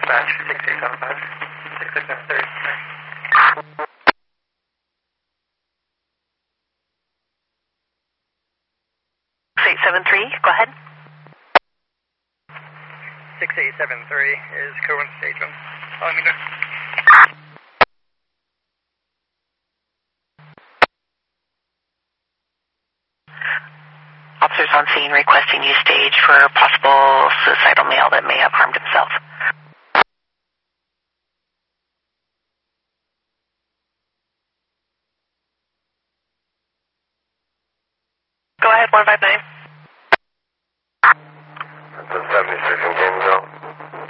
Dispatch 6875. 6673. 6873, go ahead. 6873 is Cohen Station. Calling me there. Officers on scene requesting you stage for a possible suicidal male that may have harmed himself. Go ahead, 159.